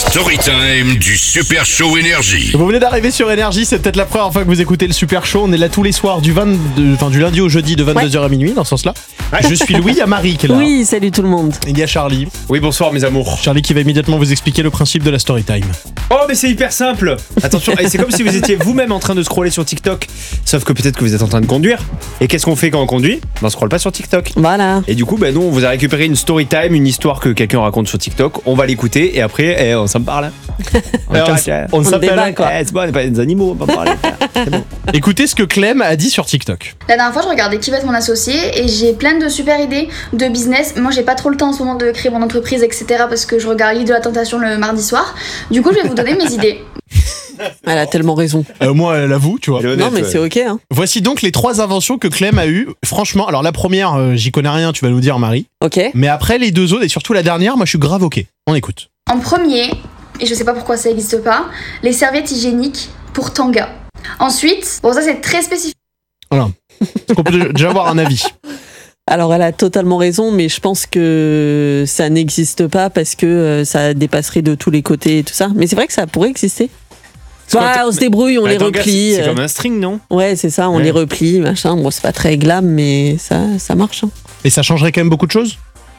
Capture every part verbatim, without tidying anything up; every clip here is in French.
Storytime du Super Show Énergie. Vous venez d'arriver sur Énergie, c'est peut-être la première fois que vous écoutez le Super Show. On est là tous les soirs du, vingt-deux, enfin, du lundi au jeudi de vingt-deux heures ouais. à minuit, dans ce sens-là. Ouais. Je suis Louis, il y a Marie qui est là. Oui, salut tout le monde. Il y a Charlie. Oui, bonsoir mes amours. Charlie qui va immédiatement vous expliquer le principe de la Storytime. Oh, mais c'est hyper simple. Attention, et c'est comme si vous étiez vous-même en train de scroller sur TikTok. Sauf que peut-être que vous êtes en train de conduire. Et qu'est-ce qu'on fait quand on conduit ? Ben, on scrolle pas sur TikTok. Voilà. Et du coup, ben, nous, on vous a récupéré une Storytime, une histoire que quelqu'un raconte sur TikTok. On va l'écouter et après, eh, on s'en parle. on on, on, on s'appelle. Débat, quoi. Eh, c'est bon, on n'est pas des animaux, on va pas parler. C'est bon. Écoutez ce que Clem a dit sur TikTok. La dernière fois, je regardais Qui va être mon associé et j'ai plein de super idées de business. Moi, j'ai pas trop le temps en ce moment de créer mon entreprise, et cetera parce que je regarde L'île de la tentation le mardi soir. Du coup, je vais vous donner mes idées. Elle a tellement raison. Euh, moi, elle avoue, tu vois. Honnête, non, mais ouais. c'est ok. Hein. Voici donc les trois inventions que Clem a eues. Franchement, alors la première, euh, j'y connais rien, tu vas nous dire, Marie. Ok. Mais après, les deux autres, et surtout la dernière, moi, je suis grave ok. On écoute. En premier, et je sais pas pourquoi ça existe pas, les serviettes hygiéniques pour tanga. Ensuite, bon, ça c'est très spécifique. Voilà. On peut déjà avoir un avis. Alors elle a totalement raison, mais je pense que ça n'existe pas parce que ça dépasserait de tous les côtés et tout ça. Mais c'est vrai que ça pourrait exister. Bah, on se débrouille, on bah, les replie. C'est, c'est comme un string, non ? Ouais, c'est ça, on ouais. les replie, machin. Bon, c'est pas très glam, mais ça, ça marche. Hein. Et ça changerait quand même beaucoup de choses ?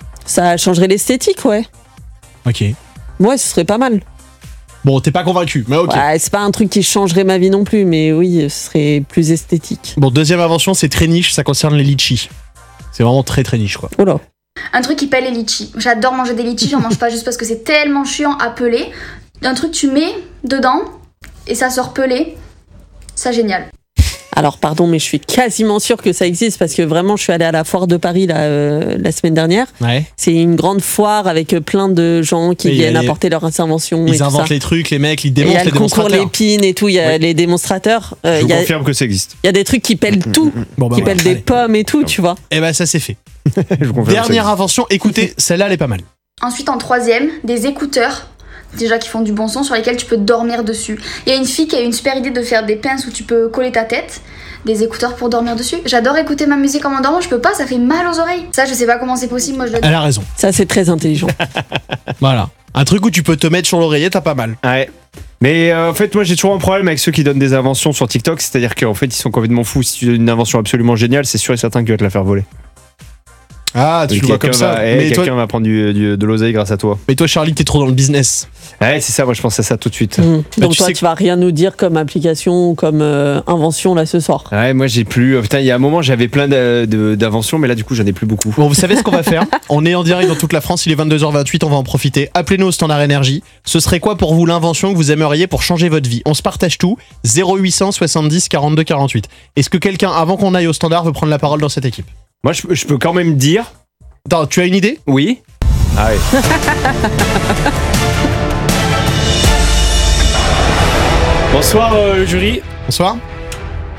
Ça changerait l'esthétique, ouais. Ok. Ouais, ce serait pas mal. Bon, t'es pas convaincu, mais ok. Ouais, c'est pas un truc qui changerait ma vie non plus, mais oui, ce serait plus esthétique. Bon, deuxième invention, c'est très niche, ça concerne les litchis. C'est vraiment très très niche, quoi. Oh là. Un truc qui pèle les litchis. J'adore manger des litchis, j'en mange pas juste parce que c'est tellement chiant à peler. Un truc tu mets dedans et ça sort pelé. Ça génial. Alors pardon, mais je suis quasiment sûre que ça existe parce que vraiment je suis allée à la foire de Paris là, euh, la semaine dernière. Ouais. C'est une grande foire avec plein de gens qui et viennent les... apporter leurs interventions. Ils et inventent tout ça. les trucs, les mecs, ils démontrent les démonstrateurs. Il y a le concours l'épine et tout, il y a oui. les démonstrateurs. Euh, je y a, confirme que ça existe. Il y a des trucs qui pèlent tout, bon, bah, qui voilà, pèlent allez. Des pommes et tout, tu vois. Et bah ça c'est fait. je Dernière invention, écoutez, celle-là elle est pas mal. Ensuite en troisième, des écouteurs. Déjà qui font du bon son sur lesquels tu peux dormir dessus. Il y a une fille qui a eu une super idée de faire des pinces où tu peux coller ta tête, des écouteurs pour dormir dessus. J'adore écouter ma musique en m'endormant, je peux pas, ça fait mal aux oreilles. Ça je sais pas comment c'est possible, moi je le dis. Elle a raison. Ça c'est très intelligent. Voilà. Un truc où tu peux te mettre sur l'oreiller, t'as pas mal. Ouais. Mais euh, en fait, moi j'ai toujours un problème avec ceux qui donnent des inventions sur TikTok, c'est-à-dire qu'en fait ils sont complètement fous. Si tu donnes une invention absolument géniale, c'est sûr et certain qu'il va te la faire voler. Ah, tu le vois comme ça. Va, mais quelqu'un toi... va prendre du, du, de l'oseille grâce à toi. Mais toi, Charlie, t'es trop dans le business. Ouais, c'est ça, moi je pense à ça tout de suite. Mmh. Bah, Donc tu toi, sais tu vas rien nous dire comme application ou comme euh, invention là ce soir. Ouais, moi j'ai plus. Putain, il y a un moment j'avais plein de, de, d'inventions, mais là du coup j'en ai plus beaucoup. Bon, vous savez ce qu'on va faire ? On est en direct dans toute la France, il est vingt-deux heures vingt-huit, on va en profiter. Appelez-nous au standard énergie. Ce serait quoi pour vous l'invention que vous aimeriez pour changer votre vie ? On se partage tout. zéro huit cent soixante-dix quarante-deux quarante-huit. Est-ce que quelqu'un, avant qu'on aille au standard, veut prendre la parole dans cette équipe ? Moi je, je peux quand même dire. Attends, tu as une idée ? Oui. Ah ouais. Bonsoir euh, le jury. Bonsoir.